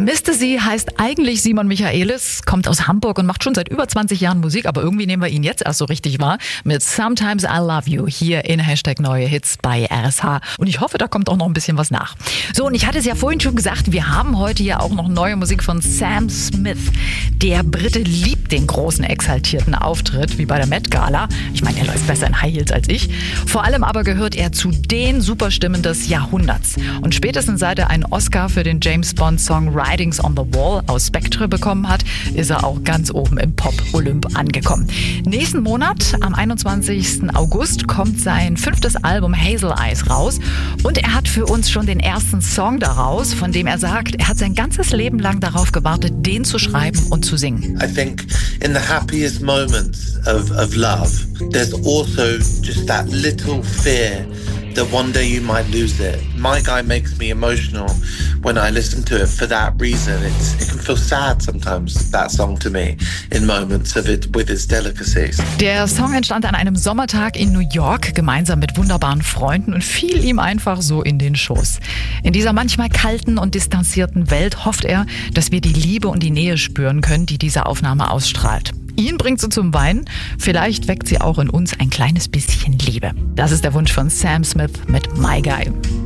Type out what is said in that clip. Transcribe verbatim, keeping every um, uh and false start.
Mister Sie heißt eigentlich Simon Michaelis, kommt aus Hamburg und macht schon seit über zwanzig Jahren Musik, aber irgendwie nehmen wir ihn jetzt erst so richtig wahr mit Sometimes I Love You hier in Hashtag Neue Hits bei R S H. Und ich hoffe, da kommt auch noch ein bisschen was nach. So, und ich hatte es ja vorhin schon gesagt, wir haben heute ja auch noch neue Musik von Sam Smith. Der Brite liebt den großen, exaltierten Auftritt, wie bei der Met Gala. Ich meine, er läuft besser in High Heels als ich. Vor allem aber gehört er zu den Superstimmen des Jahrhunderts. Und spätestens seit er einen Oscar für den James Bond-Song Writings on the Wall aus Spectre bekommen hat, ist er auch ganz oben im Pop-Olymp angekommen. Nächsten Monat, am einundzwanzigsten August, kommt sein fünftes Album Hazel Eyes raus. Und er hat für uns schon den ersten Song daraus, von dem er sagt, er hat sein ganzes Leben lang darauf gewartet, den zu schreiben und zu singen. I think in the happiest moments of, of love, there's also just that little fear that one day you might lose it. My Guy makes me emotional when I listen to it for that reason. It's, it can feel sad sometimes, that song to me, in moments of it with its delicacies. Der Song entstand an einem Sommertag in New York, gemeinsam mit wunderbaren Freunden und fiel ihm einfach so in den Schoß. In dieser manchmal kalten und distanzierten Welt hofft er, dass wir die Liebe und die Nähe spüren können, die diese Aufnahme ausstrahlt. Ihn bringt sie zum Weinen, vielleicht weckt sie auch in uns ein kleines bisschen Liebe. Das ist der Wunsch von Sam Smith mit My Guy.